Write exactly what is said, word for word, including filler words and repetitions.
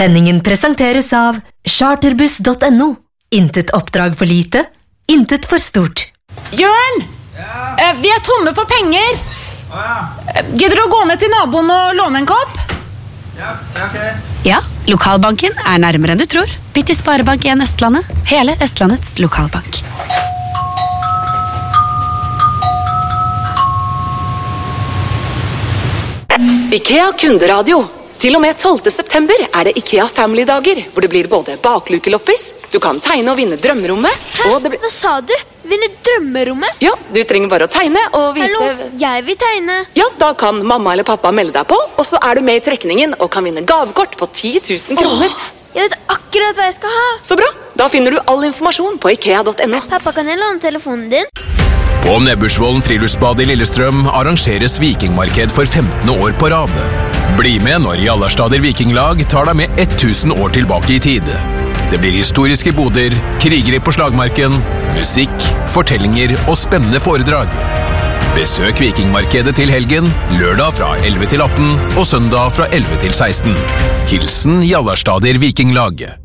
Sendingen presenteres av charterbuss punktum no. Intet oppdrag for lite, intet for stort. Jørn! Ja? Eh, vi er tomme for penger. Å ja. Eh, Gidder du å gå ned til naboen og låne en kopp? Ja, ja, ok. Ja, lokalbanken er nærmere enn du tror. Bytt til Sparebank en Østlandet. Hele Østlandets lokalbank. IKEA kunderadio. Til og med tolvte september er det IKEA Family-dager, hvor det blir både baklukeloppis, du kan tegne og vinne drømmerommet, og det blir... Hva sa du? Vinne drømmerommet? Ja, du trenger bare å tegne og vise... Hallo, jeg vil tegne. Ja, da kan mamma eller pappa melde deg på, og så er du med i trekningen og kan vinne gavekort på ti tusen kroner. Åh, jeg vet akkurat hva jeg skal ha. Så bra, da finner du all informasjon på ikea punktum no. Pappa, kan jeg låne telefonen din? På Nebbursvollen friluftsbad i Lillestrøm arrangeres vikingmarked for femtende år på rad. Bli med når Jallarstader Vikinglag tar deg med tusen år tilbake i tid. Det blir historiske boder, krigere på slagmarken, musikk, fortellinger og spennende foredrag. Besøk Vikingmarkedet til helgen, lørdag fra elleve til atten og søndag fra elleve til seksten. Hilsen Jallarstader Vikinglag.